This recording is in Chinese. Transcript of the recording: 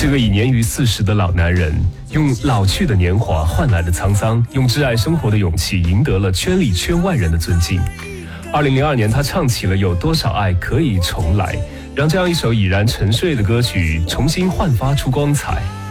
这个已年逾40的老男人，用老去的年华换来的沧桑，用挚爱生活的勇气赢得了圈里圈外人的尊敬。2002年，他唱起了《有多少爱可以重来》，让这样一首已然沉睡的歌曲重新焕发出光彩。